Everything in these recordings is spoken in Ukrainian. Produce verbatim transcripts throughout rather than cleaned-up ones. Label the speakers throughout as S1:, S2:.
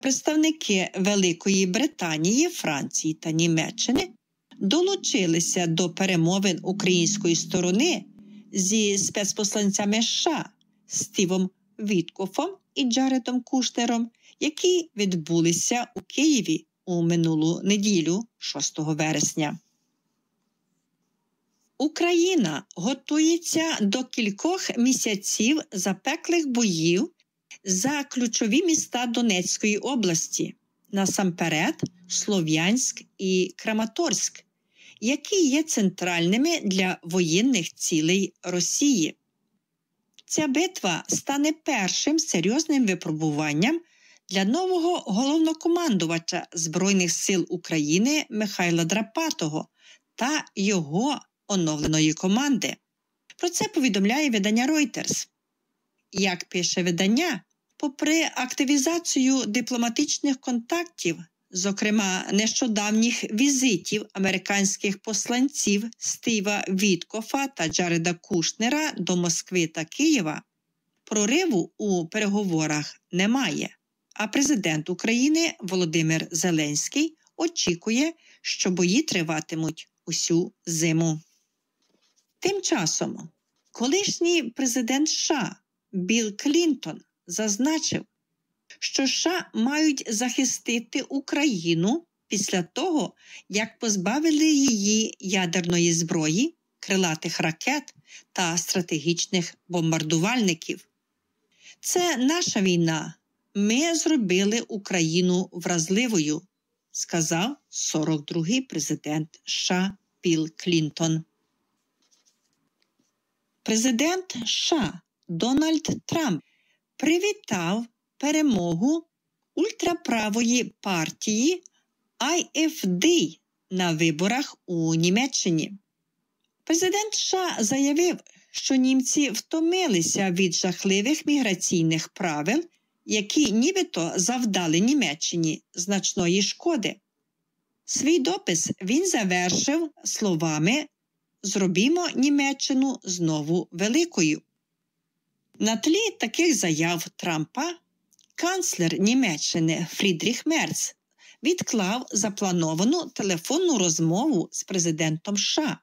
S1: представники Великої Британії, Франції та Німеччини долучилися до перемовин української сторони зі спецпосланцями США Стівом Віткофом і Джаредом Кушнером, які відбулися у Києві у минулу неділю, шостого вересня. Україна готується до кількох місяців запеклих боїв за ключові міста Донецької області, насамперед Слов'янськ і Краматорськ, які є центральними для воєнних цілей Росії. Ця битва стане першим серйозним випробуванням для нового головнокомандувача Збройних сил України Михайла Драпатого та його оновленої команди. Про це повідомляє видання Reuters. Як пише видання, попри активізацію дипломатичних контактів, зокрема нещодавніх візитів американських посланців Стіва Віткофа та Джареда Кушнера до Москви та Києва, прориву у переговорах немає. А президент України Володимир Зеленський очікує, що бої триватимуть усю зиму. Тим часом, колишній президент США Білл Клінтон зазначив, що США мають захистити Україну після того, як позбавили її ядерної зброї, крилатих ракет та стратегічних бомбардувальників. Це наша війна. Ми зробили Україну вразливою, сказав сорок другий президент США Білл Клінтон. Президент США Дональд Трамп привітав перемогу ультраправої партії ай еф ді на виборах у Німеччині. Президент США заявив, що німці втомилися від жахливих міграційних правил, які нібито завдали Німеччині значної шкоди. Свій допис він завершив словами «Зробімо Німеччину знову великою». На тлі таких заяв Трампа канцлер Німеччини Фрідріх Мерц відклав заплановану телефонну розмову з президентом США.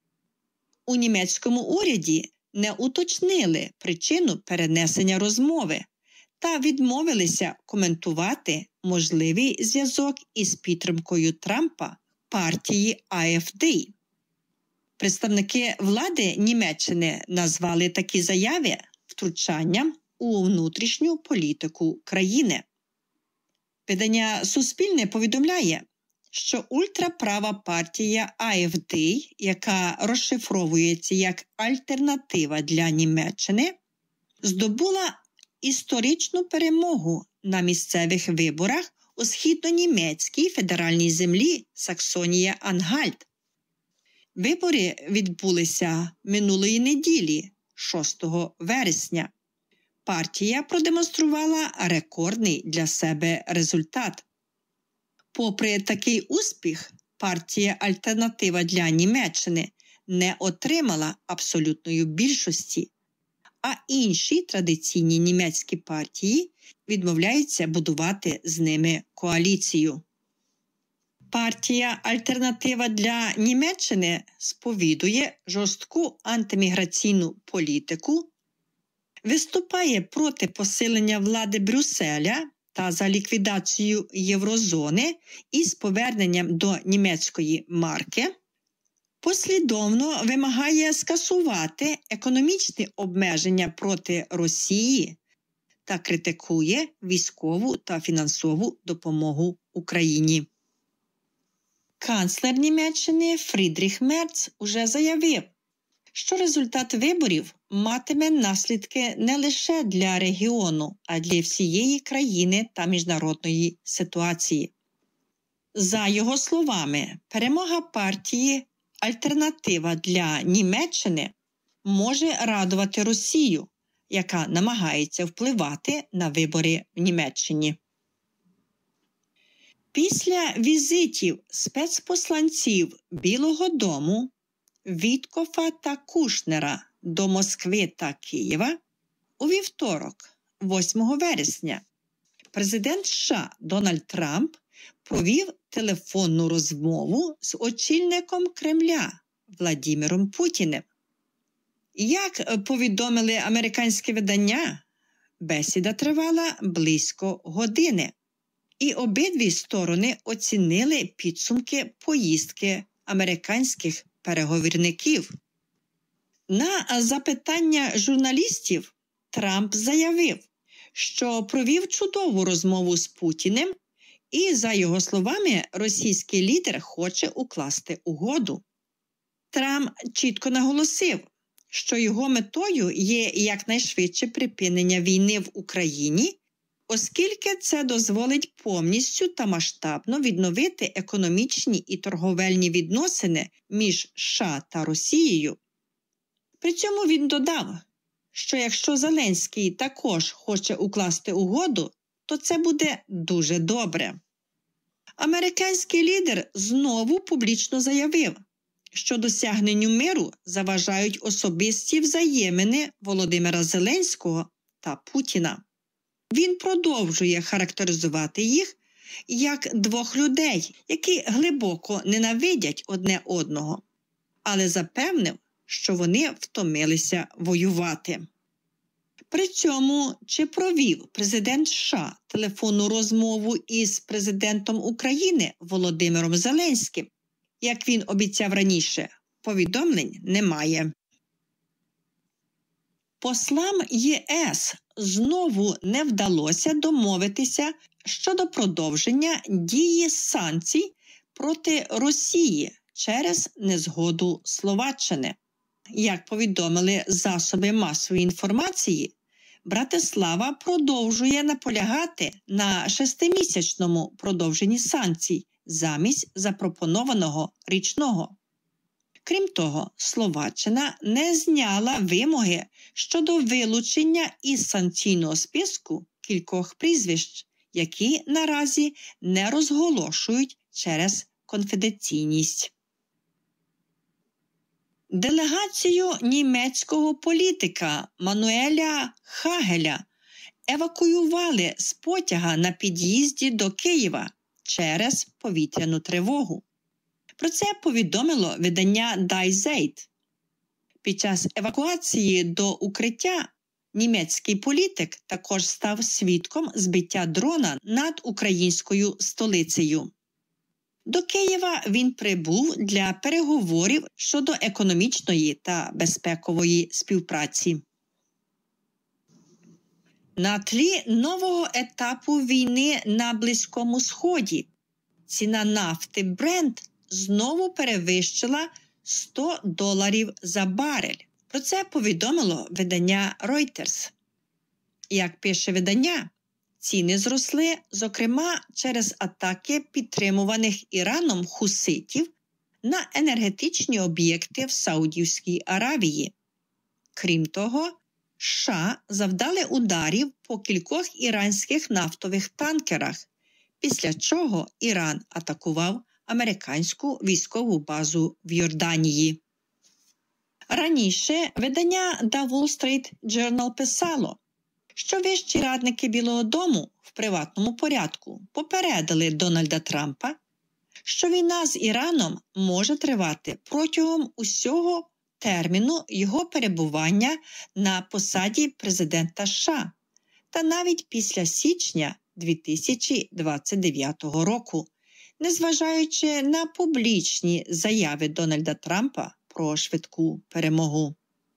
S1: У німецькому уряді не уточнили причину перенесення розмови та відмовилися коментувати можливий зв'язок із підтримкою Трампа партії ай еф ді. Представники влади Німеччини назвали такі заяви втручанням у внутрішню політику країни. Видання «Суспільне» повідомляє, що ультраправа партія ай еф ді, яка розшифровується як «Альтернатива для Німеччини», здобула історичну перемогу на місцевих виборах у східно-німецькій федеральній землі Саксонія-Ангальт. Вибори відбулися минулої неділі, шостого вересня. Партія продемонструвала рекордний для себе результат. Попри такий успіх, партія «Альтернатива для Німеччини» не отримала абсолютної більшості, а інші традиційні німецькі партії відмовляються будувати з ними коаліцію. Партія «Альтернатива для Німеччини» сповідує жорстку антиміграційну політику, виступає проти посилення влади Брюсселя та за ліквідацію єврозони із поверненням до німецької марки, послідовно вимагає скасувати економічні обмеження проти Росії та критикує військову та фінансову допомогу Україні. Канцлер Німеччини Фрідріх Мерц уже заявив, що результат виборів матиме наслідки не лише для регіону, а й для всієї країни та міжнародної ситуації. За його словами, перемога партії «Альтернатива для Німеччини» може радувати Росію, яка намагається впливати на вибори в Німеччині. Після візитів спецпосланців Білого дому, Віткофа та Кушнера до Москви та Києва у вівторок, восьмого вересня, президент США Дональд Трамп провів телефонну розмову з очільником Кремля Владимиром Путіним. Як повідомили американські видання, бесіда тривала близько години, і обидві сторони оцінили підсумки поїздки американських переговірників. На запитання журналістів Трамп заявив, що провів чудову розмову з Путіним і, за його словами, російський лідер хоче укласти угоду. Трамп чітко наголосив, що його метою є якнайшвидше припинення війни в Україні, оскільки це дозволить повністю та масштабно відновити економічні і торговельні відносини між США та Росією. При цьому він додав, що якщо Зеленський також хоче укласти угоду, то це буде дуже добре. Американський лідер знову публічно заявив, що досягненню миру заважають особисті взаємини Володимира Зеленського та Путіна. Він продовжує характеризувати їх як двох людей, які глибоко ненавидять одне одного, але запевнив, що вони втомилися воювати. При цьому, чи провів президент США телефонну розмову із президентом України Володимиром Зеленським, як він обіцяв раніше, повідомлень немає. Послам ЄС знову не вдалося домовитися щодо продовження дії санкцій проти Росії через незгоду Словаччини. Як повідомили засоби масової інформації, Братислава продовжує наполягати на шестимісячному продовженні санкцій замість запропонованого річного. Крім того, Словаччина не зняла вимоги щодо вилучення із санкційного списку кількох прізвищ, які наразі не розголошують через конфіденційність. Делегацію німецького політика Мануеля Хагеля евакуювали з потяга на під'їзді до Києва через повітряну тривогу. Про це повідомило видання Die Zeit. Під час евакуації до укриття німецький політик також став свідком збиття дрона над українською столицею. До Києва він прибув для переговорів щодо економічної та безпекової співпраці. На тлі нового етапу війни на Близькому Сході ціна нафти Брент знову перевищила сто доларів за барель. Про це повідомило видання Reuters. Як пише видання, ціни зросли, зокрема, через атаки підтримуваних Іраном хуситів на енергетичні об'єкти в Саудівській Аравії. Крім того, США завдали ударів по кількох іранських нафтових танкерах, після чого Іран атакував американську військову базу в Йорданії. Раніше видання The Wall Street Journal писало, що вищі радники Білого дому в приватному порядку попередили Дональда Трампа, що війна з Іраном може тривати протягом усього терміну його перебування на посаді президента США та навіть після січня дві тисячі двадцять дев'ятого року, незважаючи на публічні заяви Дональда Трампа про швидку перемогу.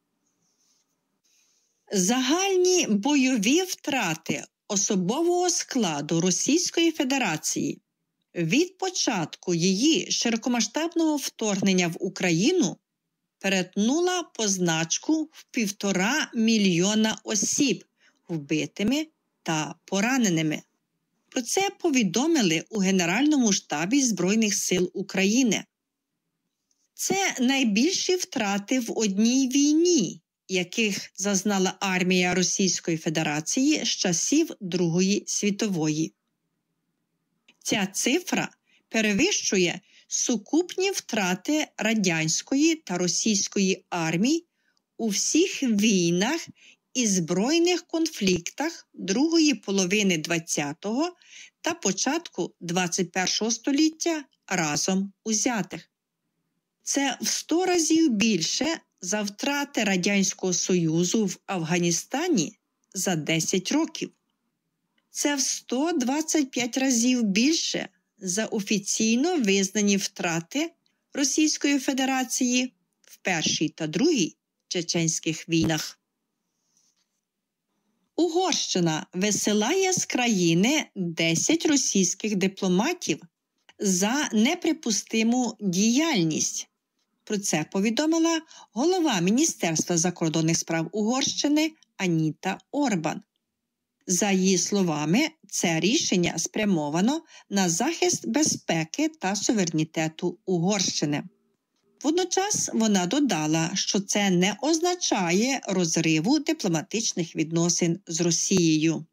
S1: Загальні бойові втрати особового складу Російської Федерації від початку її широкомасштабного вторгнення в Україну перетнула позначку в півтора мільйона осіб вбитими та пораненими. Про це повідомили у Генеральному штабі Збройних сил України. Це найбільші втрати в одній війні, яких зазнала армія Російської Федерації з часів Другої світової. Ця цифра перевищує сукупні втрати радянської та російської армій у всіх війнах і збройних конфліктах другої половини ХХ та початку ХХІ століття разом узятих. Це в сто разів більше за втрати Радянського Союзу в Афганістані за десять років. Це в сто двадцять п'ять разів більше за офіційно визнані втрати Російської Федерації в Першій та Другій чеченських війнах. Угорщина висилає з країни десять російських дипломатів за неприпустиму діяльність. Про це повідомила голова Міністерства закордонних справ Угорщини Аніта Орбан. За її словами, це рішення спрямовано на захист безпеки та суверенітету Угорщини. Водночас вона додала, що це не означає розриву дипломатичних відносин з Росією.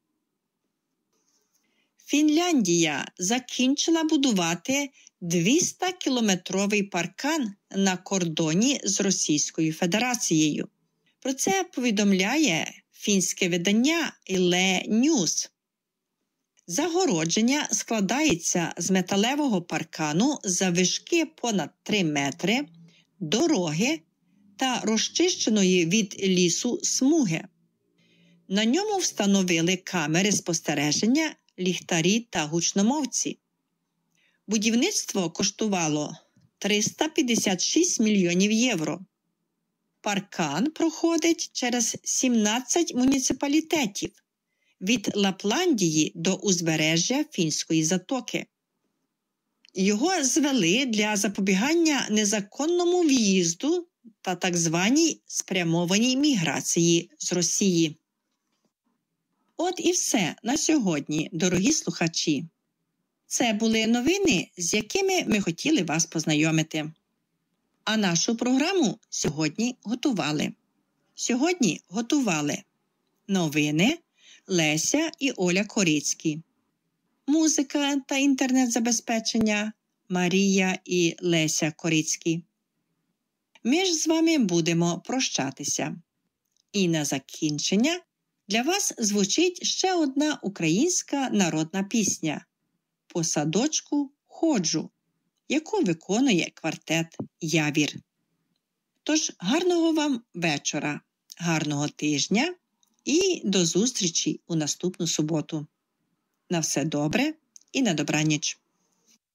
S1: Фінляндія закінчила будувати двістокілометровий паркан на кордоні з Російською Федерацією. Про це повідомляє фінське видання Yle News. Загородження складається з металевого паркану заввишки понад три метри, дороги та розчищеної від лісу смуги. На ньому встановили камери спостереження, ліхтарі та гучномовці. Будівництво коштувало триста п'ятдесят шість мільйонів євро. Паркан проходить через сімнадцять муніципалітетів від Лапландії до узбережжя Фінської затоки. Його звели для запобігання незаконному в'їзду та так званій спрямованій міграції з Росії. От і все на сьогодні, дорогі слухачі. Це були новини, з якими ми хотіли вас познайомити. А нашу програму сьогодні готували. Сьогодні готували новини Леся і Оля Корицькі. Музика та інтернет-забезпечення Марія і Леся Корицькі. Ми ж з вами будемо прощатися. І на закінчення для вас звучить ще одна українська народна пісня «По садочку ходжу», яку виконує квартет «Явір». Тож гарного вам вечора, гарного тижня і до зустрічі у наступну суботу. На все добре і на добраніч.